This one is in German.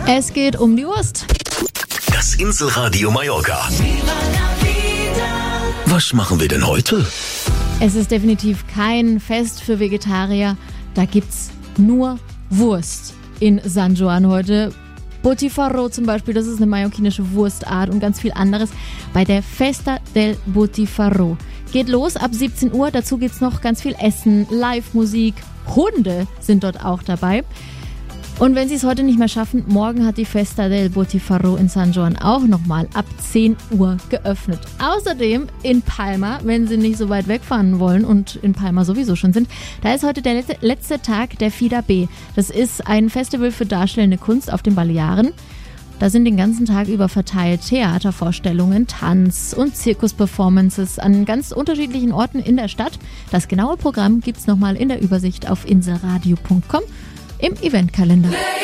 Es geht um die Wurst. Das Inselradio Mallorca. Was machen wir denn heute? Es ist definitiv kein Fest für Vegetarier. Da gibt's nur Wurst in San Juan heute. Botifarro zum Beispiel, das ist eine mallorquinische Wurstart und ganz viel anderes bei der Festa del Botifarro. Geht los ab 17 Uhr, dazu gibt's noch ganz viel Essen, Live-Musik, Hunde sind dort auch dabei. Und wenn Sie es heute nicht mehr schaffen, morgen hat die Festa del Botifarro in San Juan auch nochmal ab 10 Uhr geöffnet. Außerdem in Palma, wenn Sie nicht so weit wegfahren wollen und in Palma sowieso schon sind, da ist heute der letzte Tag der Fida B. Das ist ein Festival für darstellende Kunst auf den Balearen. Da sind den ganzen Tag über verteilt Theatervorstellungen, Tanz- und Zirkusperformances an ganz unterschiedlichen Orten in der Stadt. Das genaue Programm gibt's nochmal in der Übersicht auf inselradio.com im Eventkalender.